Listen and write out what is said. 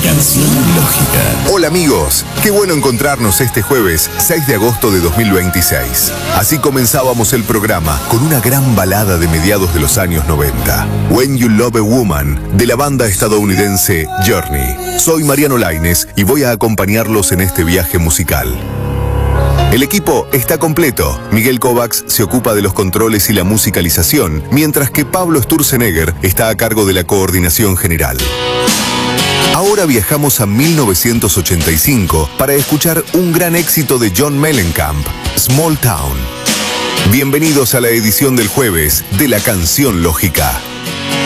canción lógica. Hola amigos, qué bueno encontrarnos este jueves 6 de agosto de 2026. Así comenzábamos el programa con una gran balada de mediados de los años 90. When You Love a Woman, de la banda estadounidense Journey. Soy Mariano Lainez y voy a acompañarlos en este viaje musical. El equipo está completo. Miguel Kovacs se ocupa de los controles y la musicalización, mientras que Pablo Sturzenegger está a cargo de la coordinación general. Ahora viajamos a 1985 para escuchar un gran éxito de John Mellencamp, Small Town. Bienvenidos a la edición del jueves de La Canción Lógica.